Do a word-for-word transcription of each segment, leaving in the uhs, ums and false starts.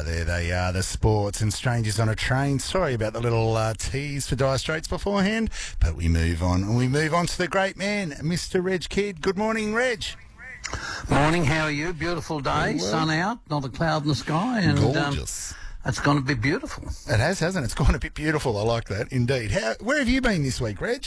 there they are, the sports and strangers on a train. Sorry about the little uh, tease for Dire Straits beforehand, but we move on. And we move on to the great man, Mister Reg Kidd. Good morning, Reg. Morning, how are you? Beautiful day, well. sun out, not a cloud in the sky. And, Gorgeous. Um, it's going to be beautiful. It has, hasn't it? It's gone a bit beautiful. I like that, indeed. How, where have you been this week, Reg?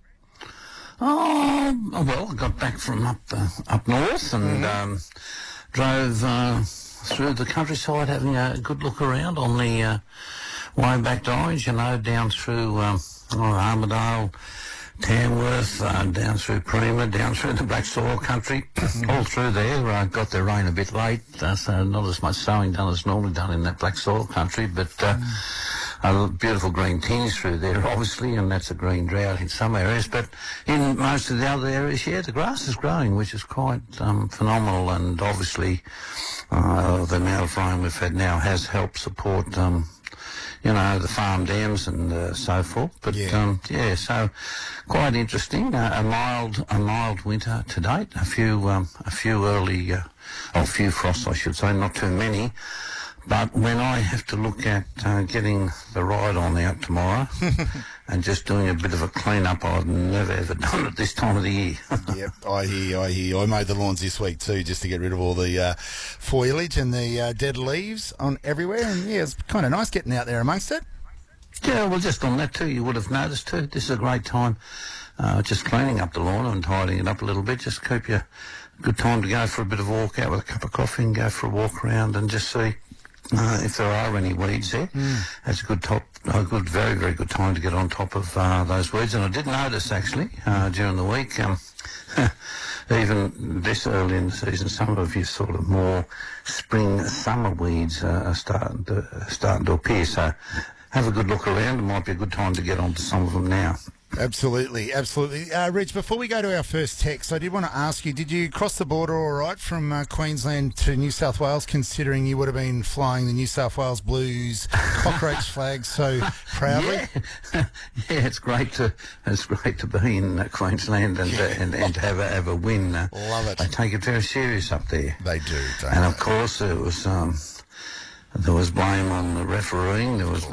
Oh, well, I got back from up uh, up north and mm-hmm. um, drove uh, through the countryside, having a good look around on the uh, way back to Orange, you know, down through um, oh, Armidale, Tamworth, uh, down through Prima, down through the black soil country, mm-hmm. all through there. I uh, got the rain a bit late, uh, so not as much sowing done as normally done in that black soil country, but uh, mm. a beautiful green tinge through there, obviously, and that's a green drought in some areas. But in most of the other areas, yeah, the grass is growing, which is quite um, phenomenal, and obviously uh, the amount of rain we've had now has helped support um, you know, the farm dams and uh, so forth. But yeah, um, yeah so quite interesting. Uh, a mild, a mild winter to date. A few, um, a few early, uh, or a few frosts, I should say, not too many. But when I have to look at uh, getting the ride on out tomorrow and just doing a bit of a clean-up, I've never ever done it this time of the year. Yep, I hear, I hear. I mowed the lawns this week too, just to get rid of all the uh, foliage and the uh, dead leaves on everywhere. And yeah, it's kind of nice getting out there amongst it. Yeah, well, just on that too, you would have noticed too. This is a great time, uh, just cleaning up the lawn and tidying it up a little bit. Just keep you a good time to go for a bit of a walk out with a cup of coffee and go for a walk around and just see Uh, if there are any weeds there. Mm. That's a good top, a good, very, very good time to get on top of uh, those weeds. And I did notice actually uh, during the week, um, even this early in the season, some of your sort of more spring, summer weeds uh, are starting to uh, starting to appear. So have a good look around. It might be a good time to get onto some of them now. Absolutely, absolutely. Uh, Reg, before we go to our first text, I did want to ask you, did you cross the border all right from uh, Queensland to New South Wales, considering you would have been flying the New South Wales Blues cockroach flag so proudly? Yeah. yeah, it's great to it's great to be in uh, Queensland and, uh, and and to have a, have a win. Uh, Love it. They take it very serious up there. They do, don't And they? of course, it was... Um, There was blame on the refereeing, there was